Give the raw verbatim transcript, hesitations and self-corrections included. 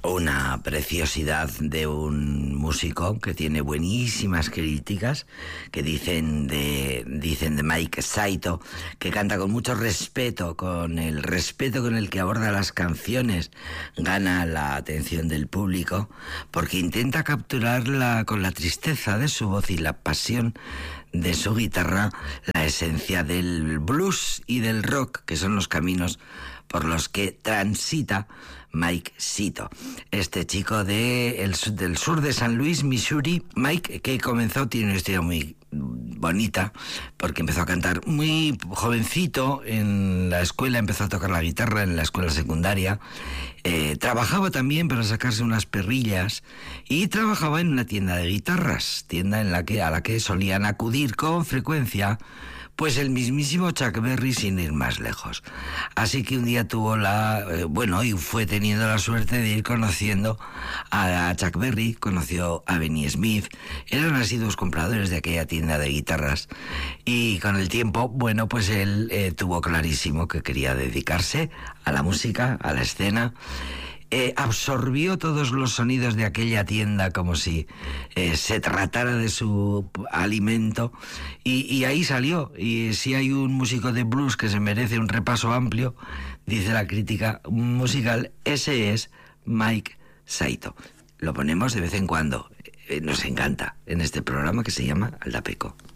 una preciosidad de un músico que tiene buenísimas críticas, que dicen de, dicen de Mike Saito, que canta con mucho respeto, con el respeto con el que aborda las canciones, gana la atención del público, porque intenta capturarla con la tristeza de su voz y la pasión de su guitarra, la esencia del blues y del rock, que son los caminos por los que transita Mike Saito, este chico de el, del sur de San Luis, Missouri. Mike, que comenzó, tiene una historia muy bonita, porque empezó a cantar muy jovencito en la escuela, empezó a tocar la guitarra en la escuela secundaria, eh, trabajaba también para sacarse unas perrillas y trabajaba en una tienda de guitarras, tienda en la que, a la que solían acudir con frecuencia pues el mismísimo Chuck Berry, sin ir más lejos. Así que un día tuvo la... Eh, bueno, y fue teniendo la suerte de ir conociendo a, a Chuck Berry, conoció a Benny Smith, eran asiduos compradores de aquella tienda de guitarras, y con el tiempo, bueno, pues él eh, tuvo clarísimo que quería dedicarse a la música, a la escena. Eh, absorbió todos los sonidos de aquella tienda como si eh, se tratara de su alimento, y, y ahí salió. Y si hay un músico de blues que se merece un repaso amplio, dice la crítica musical, ese es Mike Saito. Lo ponemos de vez en cuando, eh, nos encanta en este programa que se llama Aldapeco.